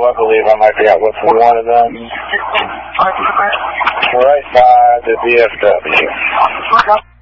I believe I might be out with one of them. Right by the VFW.